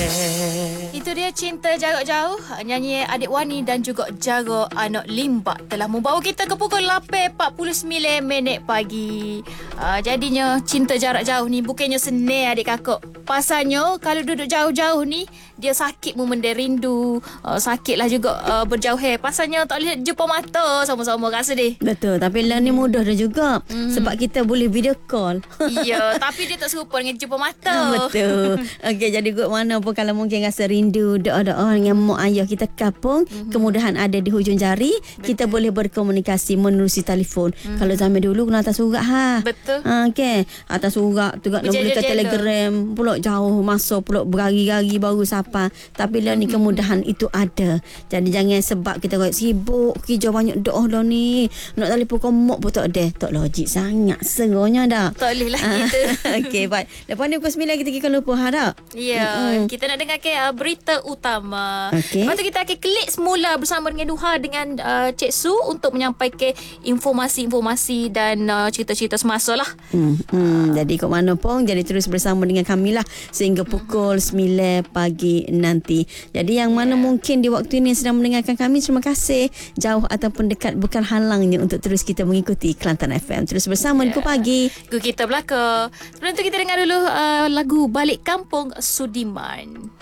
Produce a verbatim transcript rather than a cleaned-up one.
Itu dia Cinta Jarak Jauh, nyanyi Adik Wani dan juga Jaro Anak Limbak telah membawa kita ke pukul lapan empat puluh sembilan minit pagi. Uh, jadinya Cinta Jarak Jauh ni bukannya senang adik kakak. Pasalnya kalau duduk jauh-jauh ni dia sakit memendar rindu, uh, sakitlah juga uh, berjauh. Pasalnya tak boleh jumpa mata sama-sama rasa deh. Betul, tapi lah ni mudah dah juga. Hmm. Sebab kita boleh video call. Ya, tapi dia tak serupa dengan jumpa mata. Betul. Okey, jadi good mana pun kalau mungkin rasa rindu doa-doa dengan mak ayah kita kapung, mm-hmm. kemudahan ada di hujung jari. Betul. Kita boleh berkomunikasi menerusi telefon. Mm-hmm. Kalau zaman dulu kena atas surat ha. Betul. Ha, okey. Atas surat tu nak boleh ke Telegram, pula jauh masa pula berhari-hari baru sapa. Tapi lah ni kemudahan itu ada. Jadi jangan sebab kita rasa sibuk, kerja banyak doa dah ni. Nak telefon kau mak pun tak ada. Tak logik sangat seronya dah. Tak boleh lah kita. Okey, baik. Lepas ni pukul sembilan kita kita lupa harap. Ya, mm-hmm. kita nak dengar ke uh, berita utama. Okay. Lepas tu kita akan klik semula bersama dengan Duha dengan uh, Cik Su untuk menyampaikan informasi-informasi dan uh, cerita-cerita semasa lah. Hmm, hmm. Jadi kat mana pun, jadi terus bersama dengan kami lah sehingga pukul mm-hmm. sembilan pagi nanti. Jadi yang mana yeah. mungkin di waktu ini sedang mendengarkan kami, terima kasih. Jauh ataupun dekat bukan halangnya untuk terus kita mengikuti Kelantan F M. Terus bersama yeah. di pagi. Gu kita belaka. Sebelum tu kita dengar dulu uh, lagu Balik Kampung Sudiman.